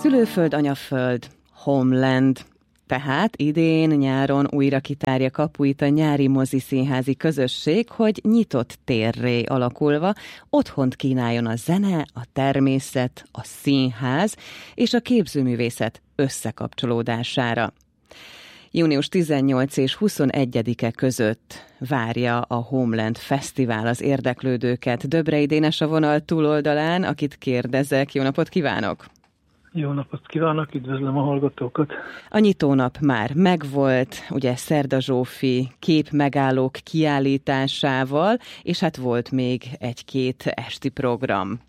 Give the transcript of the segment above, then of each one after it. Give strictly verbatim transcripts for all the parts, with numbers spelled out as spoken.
Szülőföld, anyaföld, Homeland. Tehát idén nyáron újra kitárja kapuit a nyári moziszínházi közösség, hogy nyitott térré alakulva otthont kínáljon a zene, a természet, a színház és a képzőművészet összekapcsolódására. június tizennyolcadika és huszonegyedike között várja a Homeland Fesztivál az érdeklődőket. Döbrei Dénes a vonal túloldalán, akit kérdezek. Jó napot kívánok! Jó napot kívánok, üdvözlöm a hallgatókat! A nyitónap már megvolt, ugye Szerda Zsófi képmegállók kiállításával, és hát volt még egy-két esti program.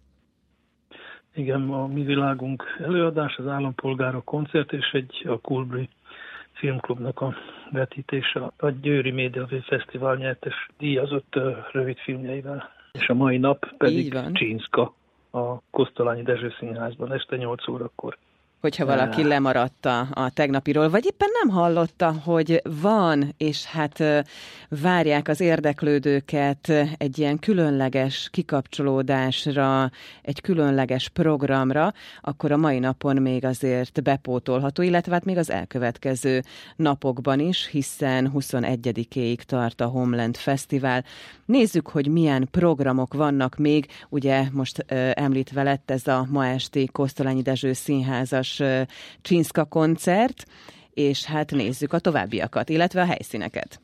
Igen, a Mi Világunk előadás, az Állampolgárok koncert és egy a Kulbri Filmklubnak a vetítése, a Győri Média Fesztivál nyertes díjazott rövid filmjeivel. És a mai nap pedig Csinszka a Kosztolányi Dezső Színházban este nyolc órakor. Hogyha valaki lemaradta a tegnapiról, vagy éppen nem hallotta, hogy van, és hát várják az érdeklődőket egy ilyen különleges kikapcsolódásra, egy különleges programra, akkor a mai napon még azért bepótolható, illetve hát még az elkövetkező napokban is, hiszen huszonegyedikéig tart a Homeland Fesztivál. Nézzük, hogy milyen programok vannak még, ugye most említve lett ez a ma esti Kosztolányi Dezső Színházas Csinszka koncert, és hát nézzük a továbbiakat, illetve a helyszíneket.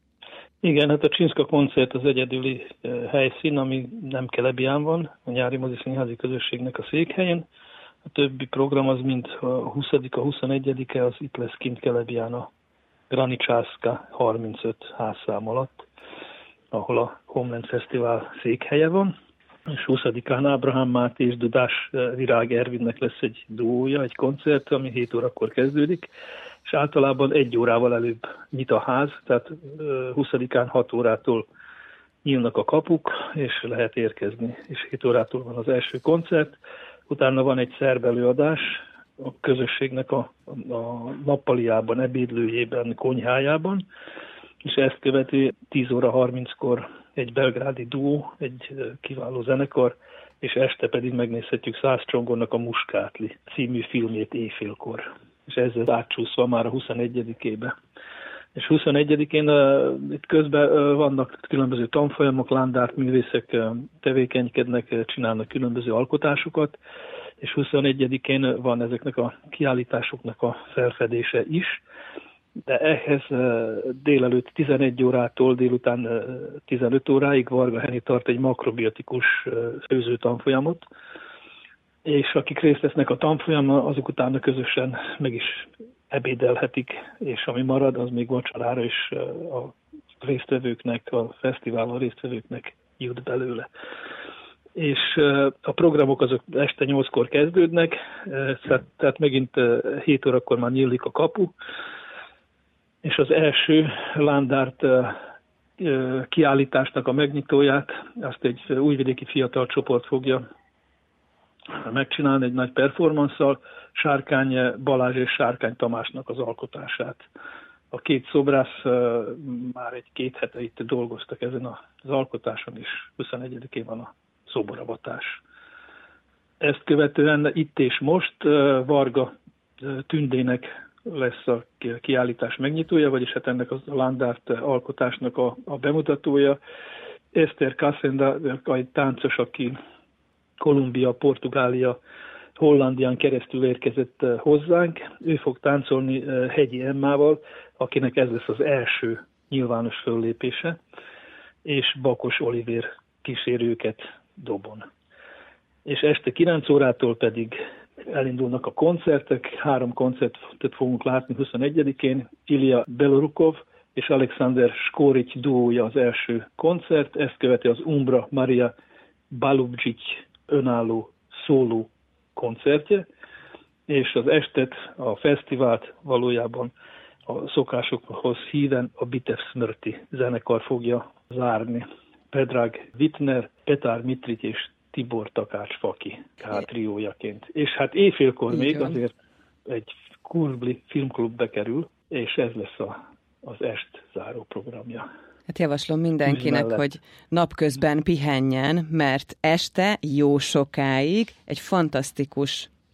Igen, hát a Csinszka koncert az egyedüli helyszín, ami nem Kelebián van, a nyári moziszínházi közösségnek a székhelyen. A többi program az mind a huszadika, huszonegyedike az itt lesz kint Kelebián a Granicsászka harmincöt házszám alatt, ahol a Homeland Fesztivál székhelye van. És huszadikán Ábrahám Máté és Dudás Virág Ervinnek lesz egy duója, egy koncert, ami hét órakor kezdődik, és általában egy órával előbb nyit a ház, tehát huszadikán hat órától nyílnak a kapuk, és lehet érkezni, és hét órától van az első koncert, utána van egy szerb előadás a közösségnek a, a nappaliában, ebédlőjében, konyhájában, és ezt követi tíz óra harminckor egy belgrádi duó, egy kiváló zenekar, és este pedig megnézhetjük Szász Csongornak a Muskátli című filmét éjfélkor. És ezzel átcsúszva már a huszonegyedikébe. És huszonegyedikén uh, itt közben uh, vannak különböző tanfolyamok, Landárt művészek uh, tevékenykednek, uh, csinálnak különböző alkotásokat, és huszonegyedikén van ezeknek a kiállításoknak a felfedése is, de ehhez délelőtt tizenegy órától délután tizenöt óráig Varga Heni tart egy makrobiotikus főző tanfolyamot, és akik részt vesznek a tanfolyamon, azok utána közösen meg is ebédelhetik, és ami marad, az még vacsorára is a résztvevőknek, a fesztiválon résztvevőknek jut belőle. És a programok azok este nyolckor kezdődnek, tehát megint hét órakor már nyílik a kapu, és az első Landárt kiállításnak a megnyitóját, azt egy újvidéki fiatal csoport fogja megcsinálni egy nagy performansszal, Sárkány Balázs és Sárkány Tamásnak az alkotását. A két szobrász már egy két hete itt dolgoztak ezen az alkotáson, és huszonegyedikén van a szoboravatás. Ezt követően itt és most Varga Tündének lesz a kiállítás megnyitója, vagyis hát ennek a Landárt alkotásnak a, a bemutatója. Eszter Kassenda, egy táncos, aki Kolumbia, Portugália, Hollandián keresztül érkezett hozzánk. Ő fog táncolni Hegyi Emmával, akinek ez lesz az első nyilvános föllépése, és Bakos Olivér kísér őket dobon. És este kilenc órától pedig elindulnak a koncertek, három koncertet fogunk látni huszonegyedikén, Ilya Belorukov és Alexander Skoric duója az első koncert, ezt követi az Umbra Maria Balubjic önálló szóló koncertje, és az estet, a fesztivált valójában a szokásokhoz híven a Bitev Smrti zenekar fogja zárni. Pedrag Wittner, Petár Mitric és Tibor Takács-Faki triójaként. És hát éjfélkor még Igen. azért egy Kulbli Filmklub bekerül, és ez lesz a, az est záró programja. Hát javaslom mindenkinek, hogy napközben pihenjen, mert este jó sokáig egy fantasztikus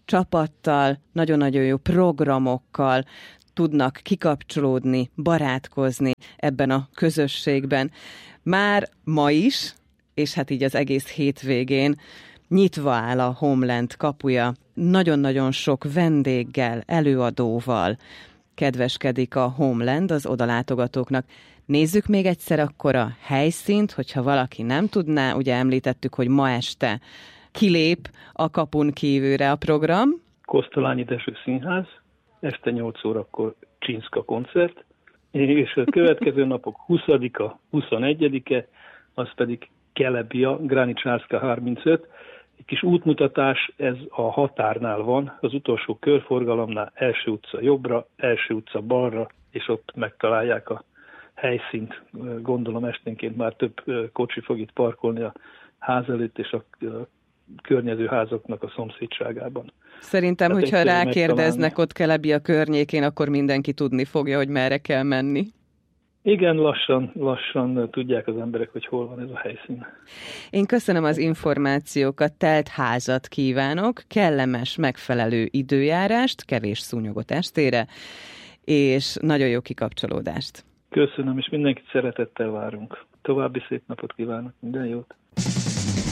csapattal, nagyon-nagyon jó programokkal tudnak kikapcsolódni, barátkozni ebben a közösségben. Már ma is, és hát így az egész hétvégén nyitva áll a Homeland kapuja. Nagyon-nagyon sok vendéggel, előadóval kedveskedik a Homeland az odalátogatóknak. Nézzük még egyszer akkor a helyszínt, hogyha valaki nem tudná, ugye említettük, hogy ma este kilép a kapun kívülre a program. Kosztolányi Dezső Színház, este nyolc órakor Csinszka koncert, és a következő napok huszadika, huszonegyedike, az pedig Kelebia, Granicsárszka harmincöt. Egy kis útmutatás, ez a határnál van, az utolsó körforgalomnál, első utca jobbra, első utca balra, és ott megtalálják a helyszínt. Gondolom esténként már több kocsi fog itt parkolni a ház előtt és a környező házaknak a szomszédságában. Szerintem, hát hogyha rákérdeznek ott Kelebia környékén, akkor mindenki tudni fogja, hogy merre kell menni. Igen, lassan, lassan tudják az emberek, hogy hol van ez a helyszín. Én köszönöm az információkat, telt házat kívánok, kellemes, megfelelő időjárást, kevés szúnyogot estére, és nagyon jó kikapcsolódást. Köszönöm, és mindenkit szeretettel várunk. További szép napot kívánok, minden jót!